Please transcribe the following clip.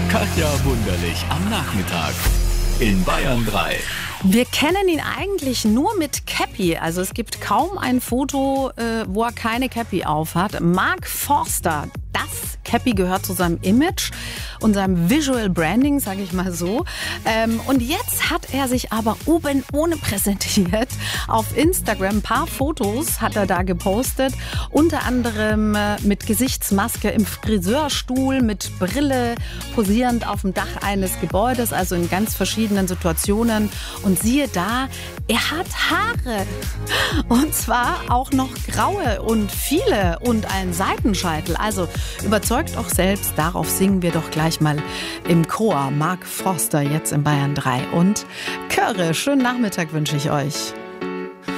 Katja Wunderlich am Nachmittag in Bayern 3. Wir kennen ihn eigentlich nur mit Cappy. Also es gibt kaum ein Foto, wo er keine Cappy aufhat. Mark Forster, das Cappy gehört zu seinem Image und seinem Visual Branding, sage ich mal so. Und jetzt hat er sich aber oben ohne präsentiert. Auf Instagram ein paar Fotos hat er da gepostet. Unter anderem mit Gesichtsmaske im Friseurstuhl, mit Brille, posierend auf dem Dach eines Gebäudes, also in ganz verschiedenen Situationen. Und siehe da, er hat Haare. Und zwar auch noch graue und viele und einen Seitenscheitel. Also überzeugt auch selbst, darauf singen wir doch gleich mal im Chor. Mark Forster jetzt in Bayern 3 und Körre. Schönen Nachmittag wünsche ich euch.